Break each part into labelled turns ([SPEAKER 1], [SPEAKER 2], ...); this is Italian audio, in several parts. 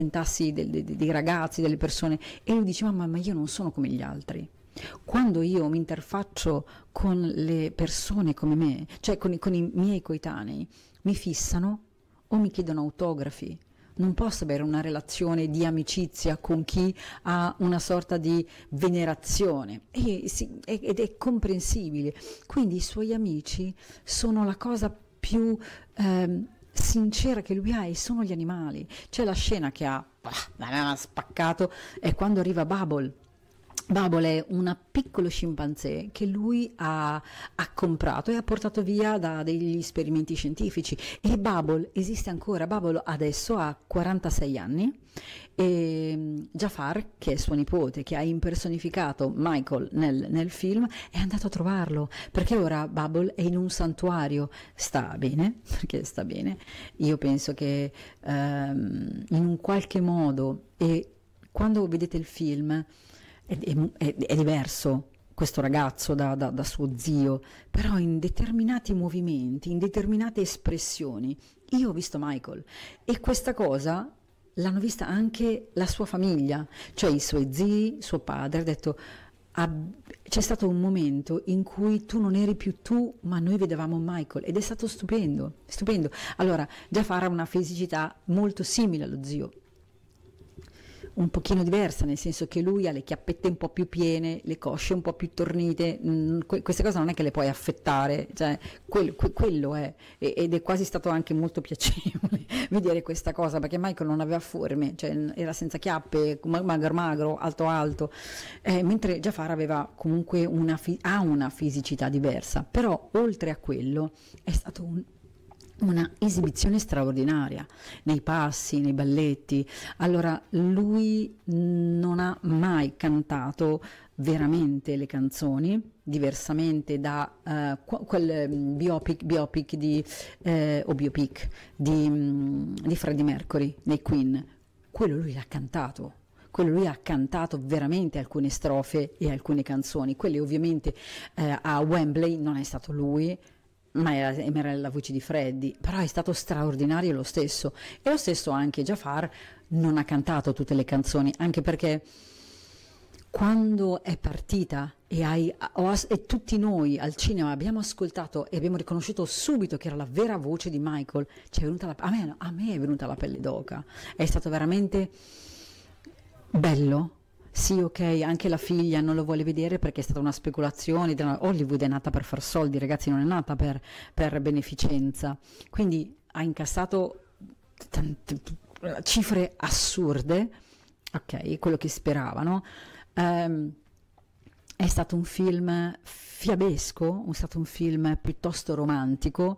[SPEAKER 1] presentassi dei ragazzi, delle persone, e lui dice: mamma, ma io non sono come gli altri. Quando io mi interfaccio con le persone come me, cioè con i miei coetanei, mi fissano o mi chiedono autografi. Non posso avere una relazione di amicizia con chi ha una sorta di venerazione, ed è comprensibile. Quindi i suoi amici sono la cosa più sincera che lui ha, e sono gli animali. C'è la scena che ha spaccato, è quando arriva Bubble. Bubble è un piccolo scimpanzé che lui ha comprato e ha portato via da degli esperimenti scientifici, e Bubble esiste ancora. Bubble adesso ha 46 anni, e Jafar, che è suo nipote, che ha impersonificato Michael nel film, è andato a trovarlo, perché ora Bubble è in un santuario. Sta bene, perché sta bene. Io penso che in un qualche modo, e quando vedete il film, è diverso questo ragazzo da suo zio, però in determinati movimenti, in determinate espressioni. Io ho visto Michael, e questa cosa l'hanno vista anche la sua famiglia, cioè i suoi zii, suo padre. Ha detto: c'è stato un momento in cui tu non eri più tu, ma noi vedevamo Michael, ed è stato stupendo, stupendo. Allora, Jafar ha una fisicità molto simile allo zio, un pochino diversa, nel senso che lui ha le chiappette un po' più piene, le cosce un po' più tornite. Queste cose non è che le puoi affettare, cioè quello è, ed è quasi stato anche molto piacevole vedere questa cosa, perché Michael non aveva forme, cioè era senza chiappe, magro, alto, mentre Jafar aveva comunque ha una fisicità diversa. Però oltre a quello è stato una esibizione straordinaria nei passi, nei balletti. Allora, lui non ha mai cantato veramente le canzoni, diversamente da quel biopic di Freddie Mercury nei Queen. Quello lui l'ha cantato. Quello lui ha cantato veramente alcune strofe e alcune canzoni. Quelle ovviamente a Wembley non è stato lui, ma era la voce di Freddie, però è stato straordinario lo stesso. E lo stesso anche Jafar non ha cantato tutte le canzoni, anche perché quando è partita e tutti noi al cinema abbiamo ascoltato e abbiamo riconosciuto subito che era la vera voce di Michael, a me è venuta la pelle d'oca. È stato veramente bello. Sì, ok, anche la figlia non lo vuole vedere perché è stata una speculazione. Hollywood è nata per far soldi, ragazzi, non è nata per beneficenza. Quindi ha incassato cifre assurde, ok, quello che speravano. È stato un film fiabesco, è stato un film piuttosto romantico.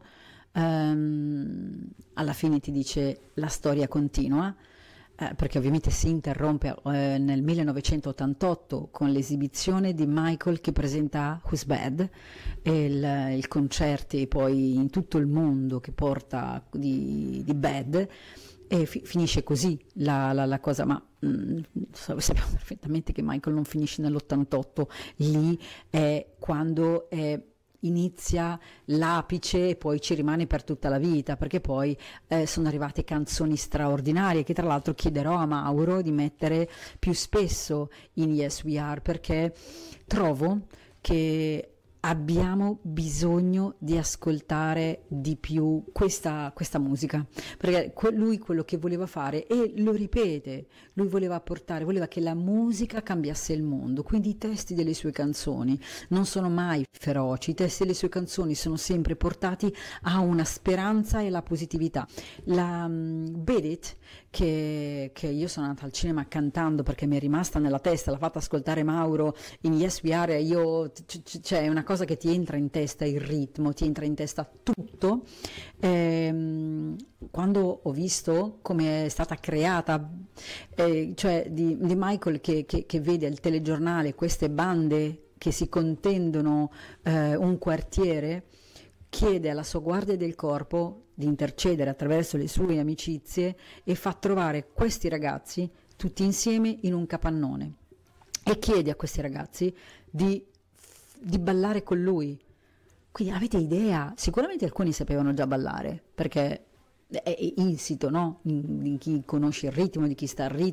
[SPEAKER 1] Alla fine ti dice: la storia continua. Perché ovviamente si interrompe nel 1988 con l'esibizione di Michael che presenta Who's Bad, e il concerti poi in tutto il mondo che porta di Bad, e finisce così la cosa. Ma sappiamo perfettamente che Michael non finisce nell'88, lì è quando inizia l'apice, e poi ci rimane per tutta la vita, perché poi sono arrivate canzoni straordinarie che tra l'altro chiederò a Mauro di mettere più spesso in Yes We Are, perché trovo che abbiamo bisogno di ascoltare di più questa musica, perché lui quello che voleva fare, e lo ripete, lui voleva che la musica cambiasse il mondo. Quindi i testi delle sue canzoni non sono mai feroci, i testi delle sue canzoni sono sempre portati a una speranza e alla positività. La Beat It, che io sono andata al cinema cantando perché mi è rimasta nella testa, l'ha fatta ascoltare Mauro in Yes We Are, c'è una cosa che ti entra in testa, il ritmo, ti entra in testa tutto. Quando ho visto come è stata creata, cioè di Michael che vede al telegiornale queste bande che si contendono un quartiere, chiede alla sua guardia del corpo di intercedere attraverso le sue amicizie e fa trovare questi ragazzi tutti insieme in un capannone, e chiede a questi ragazzi di ballare con lui. Quindi avete idea? Sicuramente alcuni sapevano già ballare, perché è insito, no? In chi conosce il ritmo, di chi sta al ritmo,